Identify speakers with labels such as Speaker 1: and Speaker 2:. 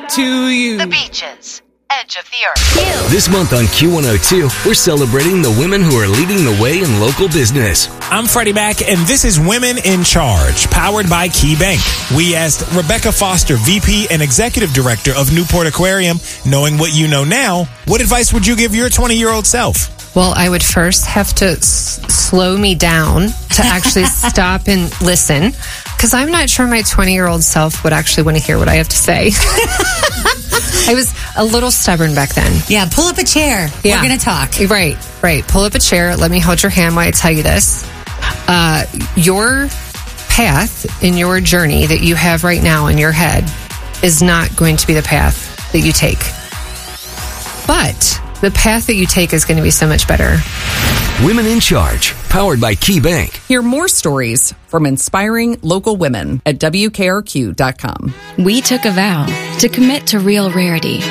Speaker 1: to you.
Speaker 2: The Beaches, Edge of the Earth.
Speaker 3: This month on Q102, we're celebrating the women who are leading the way in local business.
Speaker 4: I'm Freddie Mac, and this is Women in Charge, powered by KeyBank. We asked Rebecca Foster, VP and Executive Director of Newport Aquarium, knowing what you know now, what advice would you give your 20-year-old self?
Speaker 5: Well, I would first have to slow me down to actually stop and listen, because I'm not sure my 20-year-old self would actually want to hear what I have to say. I was a little stubborn back then.
Speaker 6: Yeah, pull up a chair.
Speaker 5: Yeah.
Speaker 6: We're going to talk.
Speaker 5: Right. Pull up a chair. Let me hold your hand while I tell you this. Your path in your journey that you have right now in your head is not going to be the path that you take. But the path that you take is going to be so much better.
Speaker 3: Women in Charge, powered by KeyBank.
Speaker 7: Hear more stories from inspiring local women at WKRQ.com.
Speaker 8: We took a vow to commit to Real Rarity.